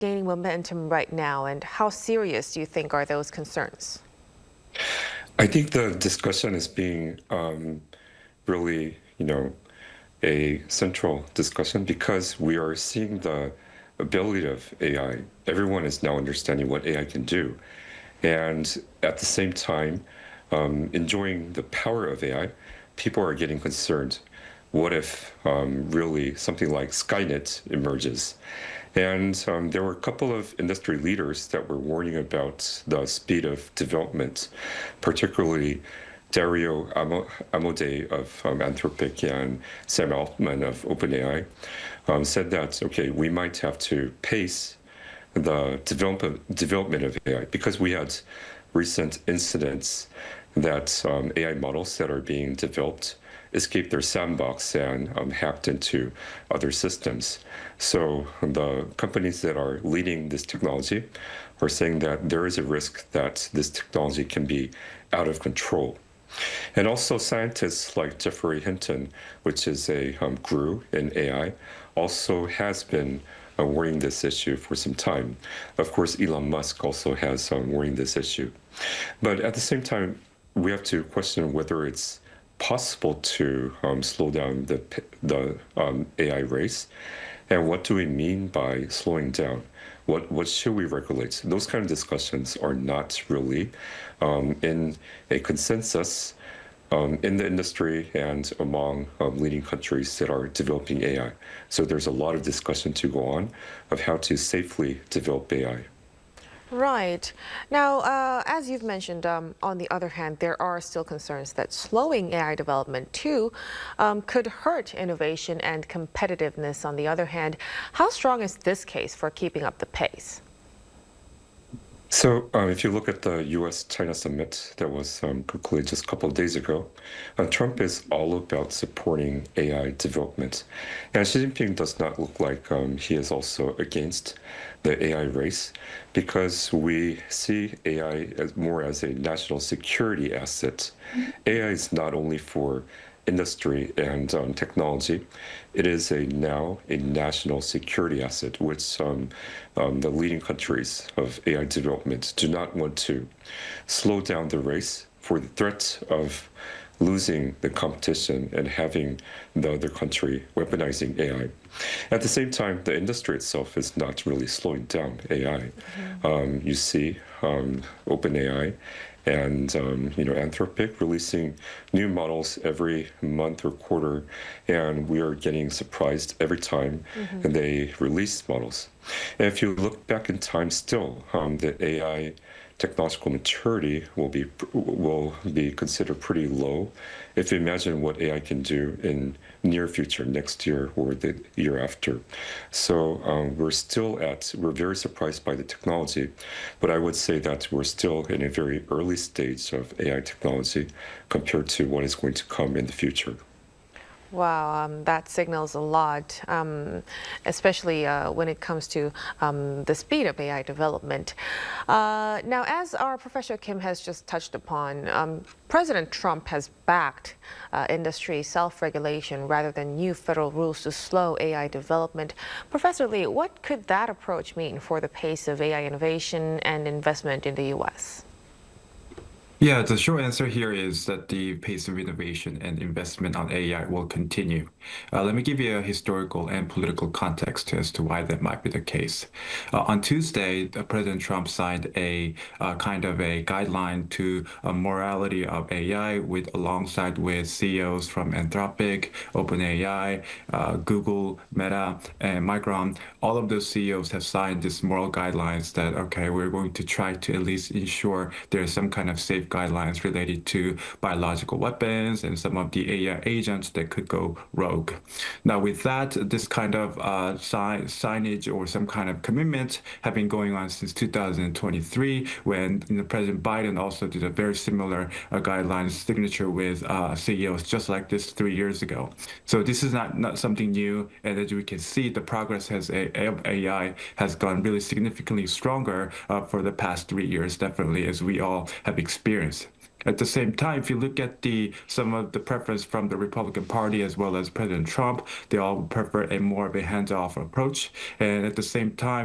gaining momentum right now, and how serious do you think are those concerns? I think the discussion is being really, a central discussion because we are seeing the ability of AI. Everyone is now understanding what AI can do. And at the same time, enjoying the power of AI, people are getting concerned. What if really something like Skynet emerges? And there were a couple of industry leaders that were warning about the speed of development, particularly Amodei of Anthropic and Sam Altman of OpenAI said that, okay, we might have to pace the development of AI because we had recent incidents that AI models that are being developed escaped their sandbox and hacked into other systems. So the companies that are leading this technology are saying that there is a risk that this technology can be out of control. And also scientists like Geoffrey Hinton, which is a guru in AI, also has been warning this issue for some time. Of course, Elon Musk also has warning this issue. But at the same time, we have to question whether it's possible to slow down the AI race. And what do we mean by slowing down? What should we regulate? Those kind of discussions are not really in a consensus in the industry and among leading countries that are developing AI. So there's a lot of discussion to go on of how to safely develop AI. Right. Now, as you've mentioned, on the other hand, there are still concerns that slowing AI development too could hurt innovation and competitiveness on the other hand. How strong is this case for keeping up the pace? So if you look at the US-China summit that was concluded just a couple of days ago, Trump is all about supporting AI development. And Xi Jinping does not look like he is also against the AI race because we see AI as more as a national security asset. AI is not only for industry and technology. It is now a national security asset, which the leading countries of AI development do not want to slow down the race for the threat of losing the competition and having the other country weaponizing AI. At the same time, the industry itself is not really slowing down AI. You see OpenAI and Anthropic releasing new models every month or quarter, and we are getting surprised every time they release models. And if you look back in time, still the AI technological maturity will be considered pretty low. If you imagine what AI can do in near future, next year or the year after. So we're very surprised by the technology, but I would say that we're still in a very early stage of AI technology compared to what is going to come in the future. Wow, that signals a lot, especially when it comes to the speed of AI development. Now, as our Professor Kim has just touched upon, President Trump has backed industry self-regulation rather than new federal rules to slow AI development. Professor Lee, what could that approach mean for the pace of AI innovation and investment in the U.S.? Yeah, the short answer here is that the pace of innovation and investment on AI will continue. Let me give you a historical and political context as to why that might be the case. On Tuesday, President Trump signed a kind of a guideline to a morality of AI alongside with CEOs from Anthropic, OpenAI, Google, Meta, and Micron. All of those CEOs have signed this moral guidelines that, okay, we're going to try to at least ensure there's some kind of safe guidelines related to biological weapons and some of the AI agents that could go rogue. Now, with that, this kind of signage or some kind of commitment have been going on since 2023, when President Biden also did a very similar guidelines signature with CEOs just like this 3 years ago. So this is not something new, and as we can see, the progress AI has gone really significantly stronger for the past 3 years, definitely, as we all have experienced. At the same time, if you look at some of the preference from the Republican Party as well as President Trump, they all prefer a more of a hands-off approach. And at the same time,